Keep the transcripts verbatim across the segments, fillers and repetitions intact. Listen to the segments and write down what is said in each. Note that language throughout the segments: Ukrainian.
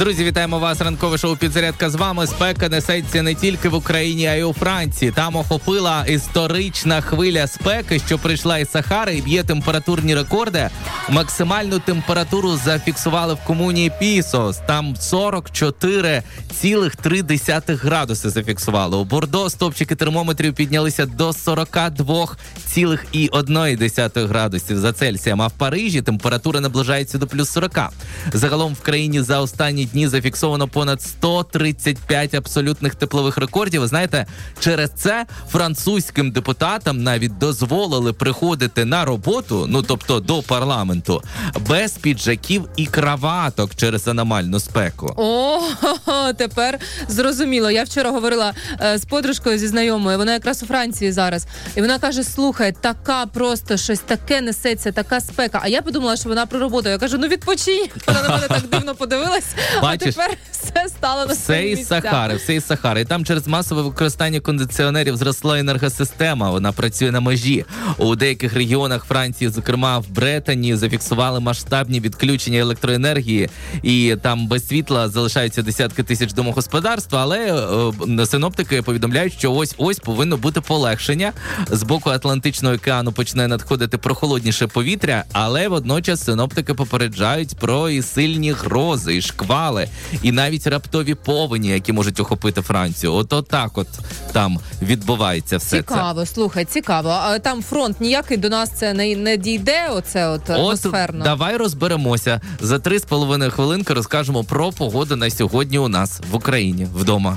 Друзі, вітаємо вас. Ранкове шоу «Підзарядка» з вами. Спека несеться не тільки в Україні, а й у Франції. Там охопила історична хвиля спеки, що прийшла із Сахари і б'є температурні рекорди. Максимальну температуру зафіксували в комуні Пісос. Там сорок чотири цілих три десятих градуси зафіксували. У Бордо стопчики термометрів піднялися до сорок два цілих одна десята градусів за Цельсієм. А в Парижі температура наближається до плюс сорок. Загалом в країні за останні дні зафіксовано понад сто тридцять п'ять абсолютних теплових рекордів. Ви знаєте, через це французьким депутатам навіть дозволили приходити на роботу, ну тобто до парламенту, без піджаків і краваток через аномальну спеку. О, тепер зрозуміло. Я вчора говорила е, з подружкою, зі знайомою, вона якраз у Франції зараз. І вона каже, слухай, така просто щось таке несеться, така спека. А я подумала, що вона про роботу. Я кажу, ну відпочинь. Вона на мене так дивно подивилась. Бачиш, а тепер все стало на свої місця. Все із Сахари, все із Сахари. І там через масове використання кондиціонерів зросла енергосистема. Вона працює на межі. У деяких регіонах Франції, зокрема в Бретані, зафіксували масштабні відключення електроенергії. І там без світла залишаються десятки тисяч домогосподарств. Але е, синоптики повідомляють, що ось-ось повинно бути полегшення. З боку Атлантичного океану почне надходити прохолодніше повітря, але водночас синоптики попереджають про і сильні грози, і шквали, і навіть раптові повені, які можуть охопити Францію. От отак от там відбувається все цікаво, це. Цікаво, слухай, цікаво. А там фронт ніякий до нас це не, не дійде, оце от атмосферно? От, давай розберемося. За три з половиною хвилинки розкажемо про погоду на сьогодні у нас в Україні, вдома.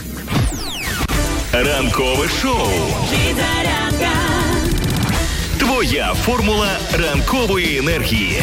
Ранкове шоу. Твоя формула ранкової енергії.